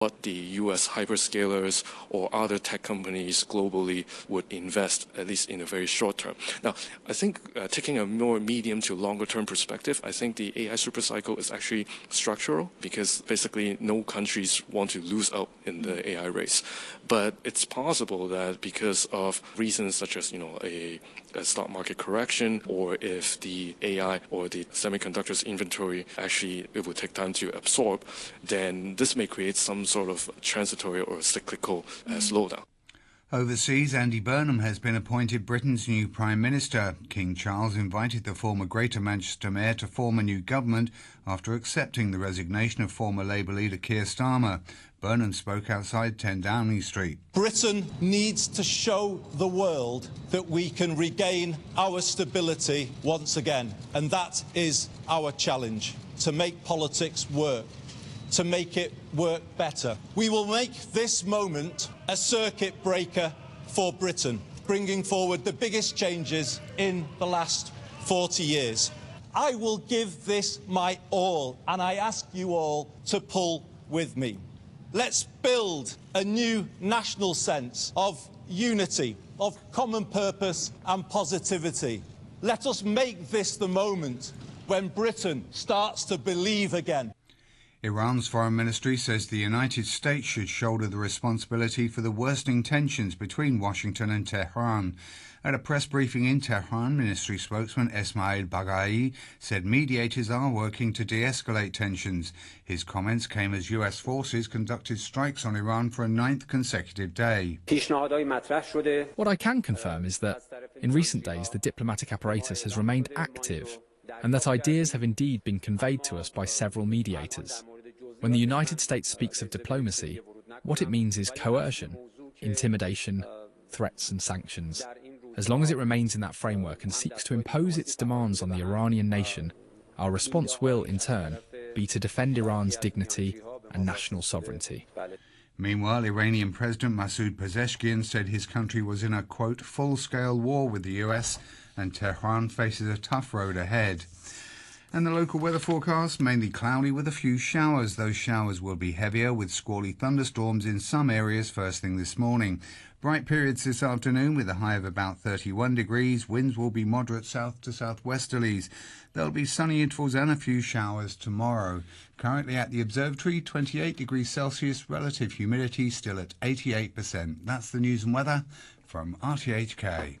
what the US hyperscalers or other tech companies globally would invest, at least in a very short term. Now, I think taking a more medium to longer term perspective, I think the AI supercycle is actually structural because basically no countries want to lose out in the AI race. But it's possible that because of reasons such as, a stock market correction, or if the AI or the semiconductors inventory actually it will take time to absorb, then this may create some sort of transitory or cyclical slowdown. Overseas, Andy Burnham has been appointed Britain's new Prime Minister. King Charles invited the former Greater Manchester Mayor to form a new government after accepting the resignation of former Labour leader Keir Starmer. Burnham spoke outside 10 Downing Street. Britain needs to show the world that we can regain our stability once again. And that is our challenge, to make politics work, to make it work better. We will make this moment a circuit breaker for Britain, bringing forward the biggest changes in the last 40 years. I will give this my all, and I ask you all to pull with me. Let's build a new national sense of unity, of common purpose and positivity. Let us make this the moment when Britain starts to believe again. Iran's foreign ministry says the United States should shoulder the responsibility for the worsening tensions between Washington and Tehran. At a press briefing in Tehran, ministry spokesman Esmail Baghai said mediators are working to de-escalate tensions. His comments came as US forces conducted strikes on Iran for a 9th consecutive day. What I can confirm is that in recent days the diplomatic apparatus has remained active, and that ideas have indeed been conveyed to us by several mediators. When the United States speaks of diplomacy, what it means is coercion, intimidation, threats and sanctions. As long as it remains in that framework and seeks to impose its demands on the Iranian nation, our response will, in turn, be to defend Iran's dignity and national sovereignty. Meanwhile, Iranian President Masoud Pezeshkian said his country was in a, quote, full-scale war with the US, and Tehran faces a tough road ahead. And the local weather forecast, mainly cloudy with a few showers. Those showers will be heavier with squally thunderstorms in some areas first thing this morning. Bright periods this afternoon with a high of about 31 degrees. Winds will be moderate south to southwesterlies. There'll be sunny intervals and a few showers tomorrow. Currently at the observatory, 28 degrees Celsius, relative humidity still at 88%. That's the news and weather from RTHK.